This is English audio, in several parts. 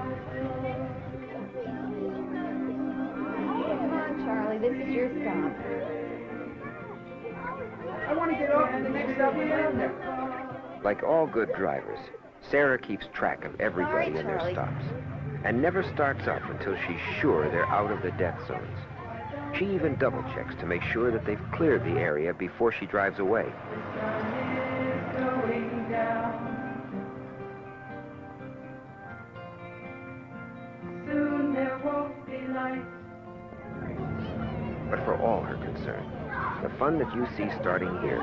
Come on, Charlie, this is your stop. I want to get off at the next stop around there. Like all good drivers, Sarah keeps track of everybody in their Charlie. stops and never starts up until she's sure they're out of the death zones. She even double checks to make sure that they've cleared the area before she drives away. But for all her concern, the fun that you see starting here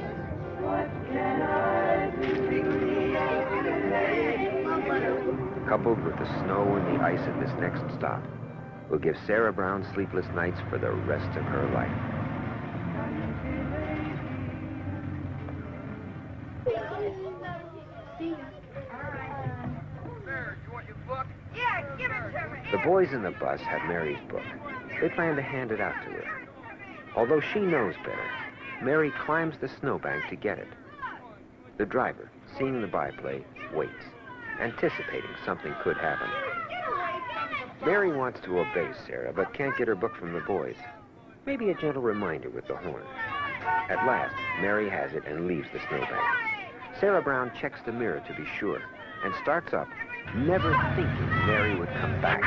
coupled with the snow and the ice at this next stop, will give Sarah Brown sleepless nights for the rest of her life. The boys in the bus have Mary's book. They plan to hand it out to her. Although she knows better, Mary climbs the snowbank to get it. The driver, seeing the byplay, waits, anticipating something could happen. Mary wants to obey Sarah, but can't get her book from the boys. Maybe a gentle reminder with the horn. At last, Mary has it and leaves the snowbank. Sarah Brown checks the mirror to be sure and starts up, never thinking Mary would come back.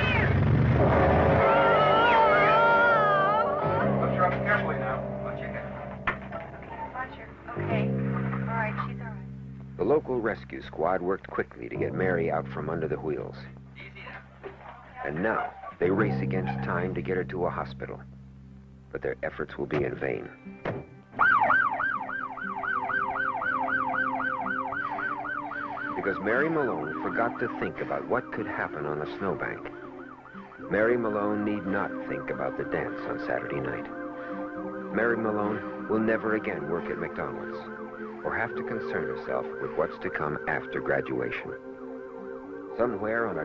Watch her up carefully now. Watch your head. Watch her. Okay. All right, she's all right. The local rescue squad worked quickly to get Mary out from under the wheels. And now, they race against time to get her to a hospital. But their efforts will be in vain. Because Mary Malone forgot to think about what could happen on a snowbank. Mary Malone need not think about the dance on Saturday night. Mary Malone will never again work at McDonald's or have to concern herself with what's to come after graduation. Somewhere on a